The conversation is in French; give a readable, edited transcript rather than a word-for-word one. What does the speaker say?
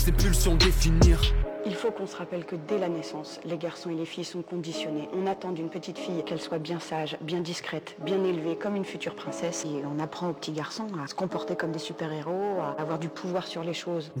Ces pulsions définir. Il faut qu'on se rappelle que dès la naissance, les garçons et les filles sont conditionnés. On attend d'une petite fille qu'elle soit bien sage, bien discrète, bien élevée, comme une future princesse. Et on apprend aux petits garçons à se comporter comme des super-héros, à avoir du pouvoir sur les choses.